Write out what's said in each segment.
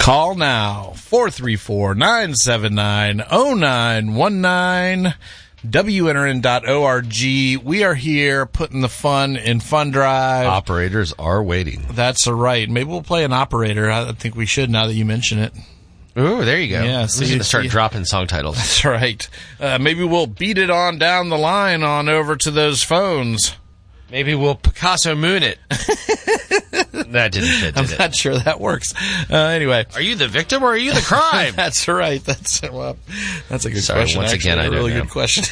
Call now, 434-979-0919, WNRN.org. We are here putting the fun in Fun Drive. Operators are waiting. That's right. Maybe we'll play an operator. I think we should now that you mention it. Ooh, there you go. Yeah, I'm just going to start dropping song titles. That's right. Maybe we'll beat it on down the line on over to those phones. Maybe we'll Picasso Moon it. That didn't fit, did I'm not sure that works. Anyway. Are you the victim or are you the crime? That's right. That's a good question. Once again, I a really good question.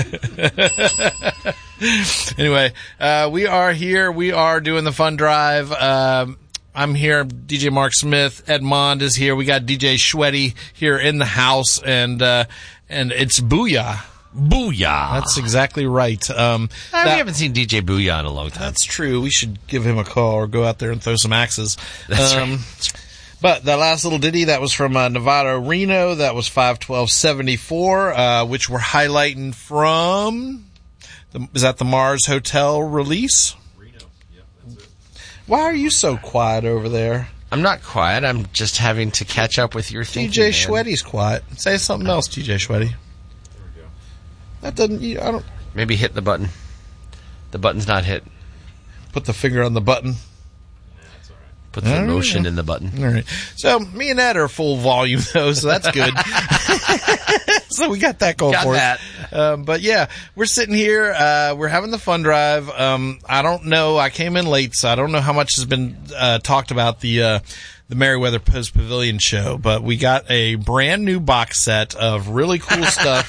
Anyway, we are here. We are doing the Fun Drive. I'm here. DJ Mark Smith. Ed Mond is here. We got DJ Shweddy here in the house, and it's Booyah. Booyah. That's exactly right. We haven't seen DJ Booyah in a long time. That's true. We should give him a call or go out there and throw some axes. That's right. But that last little ditty, that was from Nevada Reno. That was 51274, which we're highlighting from, is that the Mars Hotel release? Reno. Yeah, that's it. Why are you so quiet over there? I'm not quiet. I'm just having to catch up with your thinking, DJ Shweddy's quiet. Say something else, DJ Shweddy. That doesn't. I don't. Maybe hit the button. The button's not hit. Put the finger on the button. That's all right. Put the motion in the button. All right. So me and Ed are full volume though, so that's good. So we got that going for us. But yeah, we're sitting here. We're having the Fun Drive. I don't know. I came in late, so I don't know how much has been talked about the Merriweather Post Pavilion show, but we got a brand new box set of really cool stuff.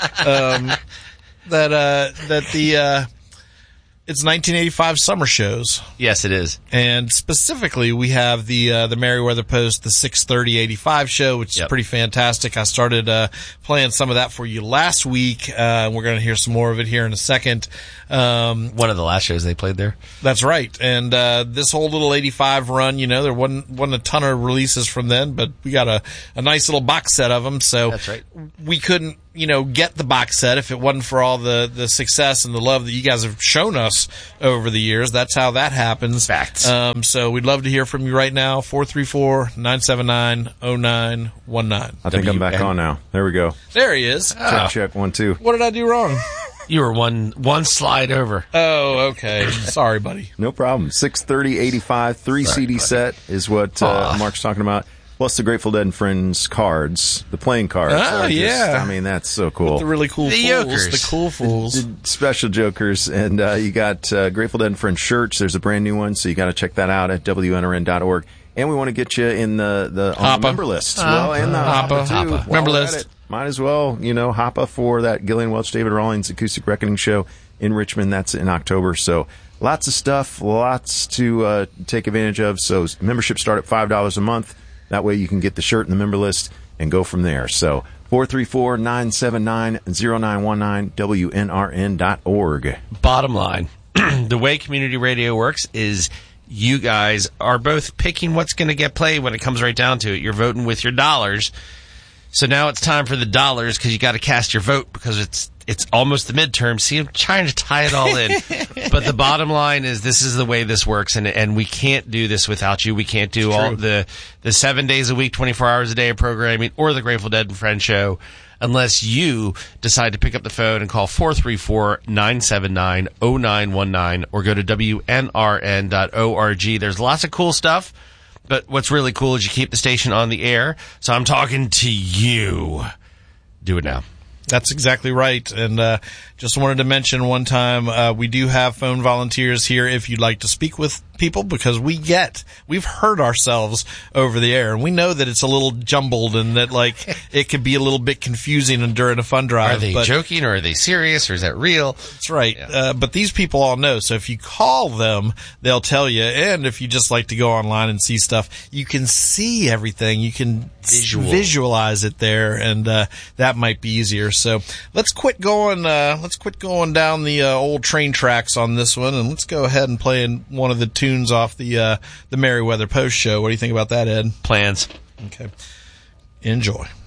It's 1985 summer shows. Yes, it is. And specifically, we have the Merriweather Post, the 6/30/85 show, which is pretty fantastic. I started playing some of that for you last week. We're going to hear some more of it here in a second. One of the last shows they played there. That's right. And this whole little 85 run, there wasn't a ton of releases from then, but we got a nice little box set of them. So that's right. We couldn't, get the box set if it wasn't for all the success and the love that you guys have shown us over the years. That's how that happens. Facts. So we'd love to hear from you right now. 434-979-0919. I think I'm back on now. There we go. There he is. Check 1 2. What did I do wrong? You were one slide over. Oh, okay. Sorry, buddy. No problem. 6/30/85 3 CD set is what Mark's talking about. Plus the Grateful Dead and Friends cards, the playing cards. Oh, yeah. I mean, that's so cool. With the really cool fools. Jokers. The cool fools. The special jokers. And you got Grateful Dead and Friends shirts. There's a brand new one, so you got to check that out at WNRN.org. And we want to get you in on the member list. And the Hoppa, too. Member list. Might as well, Hoppa for that Gillian Welch, David Rawlings Acoustic Reckoning show in Richmond. That's in October. So lots of stuff, lots to take advantage of. So memberships start at $5 a month. That way you can get the shirt in the member list and go from there. So 434-979-0919, WNRN.org. Bottom line, the way community radio works is you guys are both picking what's going to get played when it comes right down to it. You're voting with your dollars. So now it's time for the dollars because you got to cast your vote because it's almost the midterm. See, I'm trying to tie it all in. But the bottom line is this is the way this works, and we can't do this without you. We can't do all the 7 days a week, 24 hours a day of programming or the Grateful Dead and Friends show unless you decide to pick up the phone and call 434-979-0919 or go to WNRN.org. There's lots of cool stuff. But what's really cool is you keep the station on the air. So I'm talking to you. Do it now. That's exactly right. And just wanted to mention one time, we do have phone volunteers here if you'd like to speak with people, because we've heard ourselves over the air, and we know that it's a little jumbled and that it could be a little bit confusing during a Fun Drive. Are they joking or are they serious or is that real? That's right. Yeah. But these people all know. So if you call them, they'll tell you. And if you just like to go online and see stuff, you can see everything. You can visualize it there, and that might be easier. So let's quit going down the old train tracks on this one, and let's go ahead and play one of the tunes off the Merriweather Post show. What do you think about that, Ed? Plans. Okay. Enjoy.